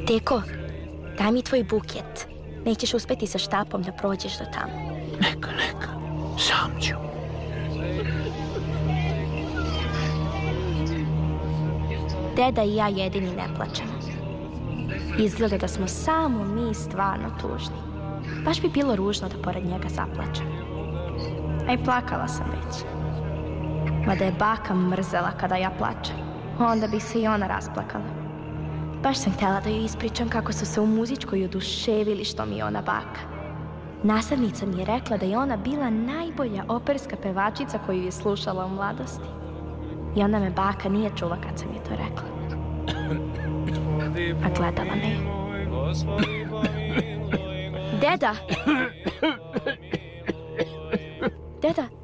Deko, daj mi tvoj buket. Nećeš uspjeti sa štapom da prođeš do tamo. Neka, sam ću. Deda i ja jedini ne plačemo. Izgleda da smo samo mi stvarno tužni. Baš bi bilo ružno da pored njega zaplačem. A i plakala sam već. Mada je baka mrzela kada ja plačem. Onda bi se i ona rasplakala. Baš sam htjela da joj ispričam kako su se u muzičkoj oduševili što mi je ona baka. Nastavnica mi je rekla da je ona bila najbolja operska pevačica koju je slušala u mladosti. I onda me baka nije čula kad sam je to rekla. A gledala me je. Deda! Deda!